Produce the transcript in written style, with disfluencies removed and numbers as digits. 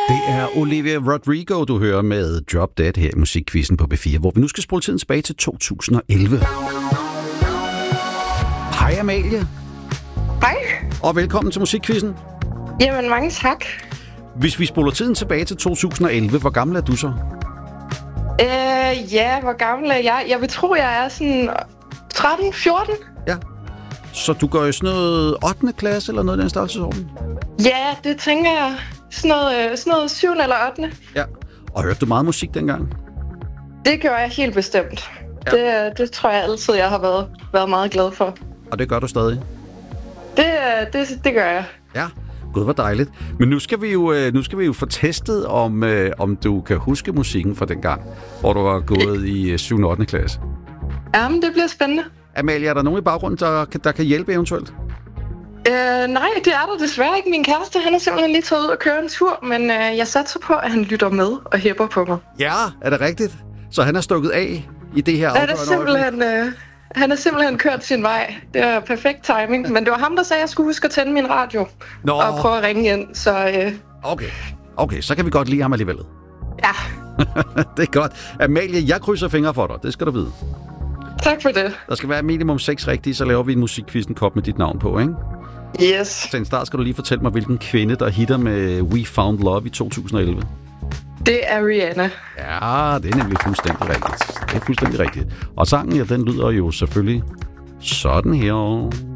Det er Olivia Rodrigo, du hører med Drop Dead her i Musikquizzen på B4, hvor vi nu skal spole tiden tilbage til 2011. Hej Amalie. Hej. Og velkommen til Musikquizzen. Jamen, mange tak. Hvis vi spoler tiden tilbage til 2011, hvor gammel er du så? Ja, hvor gammel er jeg? Jeg vil tro, jeg er sådan 13-14. Ja. Så du går i sådan noget 8. klasse eller noget i den størrelsesorden? Ja, det tænker jeg. Sådan noget 7. eller 8. Ja. Og hørte du meget musik dengang? Det gør jeg helt bestemt. Ja. Det tror jeg altid, jeg har været meget glad for. Og det gør du stadig? Det gør jeg. Ja. Gud, hvor dejligt. Men nu skal vi jo få testet, om du kan huske musikken fra dengang, hvor du var gået i 7. og 8. klasse. Jamen, det bliver spændende. Amalie, er der nogen i baggrunden, der kan hjælpe eventuelt? Nej, det er der desværre ikke. Min kæreste, han er simpelthen lige taget ud og køre en tur, men jeg satser på, at han lytter med og hæpper på mig. Ja, er det rigtigt? Så han er stukket af i det her afgørende Han er simpelthen kørt sin vej. Det er perfekt timing. Men det var ham, der sagde, at jeg skulle huske at tænde min radio. Og prøve at ringe ind. Så, Okay, så kan vi godt lide ham alligevel. Ja. Det er godt. Amalie, jeg krydser fingre for dig. Det skal du vide. Tak for det. Der skal være minimum 6 rigtige, så laver vi en musikquizzen-kop med dit navn på, ikke? Yes. Til en start skal du lige fortælle mig, hvilken kvinde, der hitter med We Found Love i 2011. Det er Rihanna. Ja, det er nemlig fuldstændig rigtigt. Og sangen, ja, den lyder jo selvfølgelig sådan her.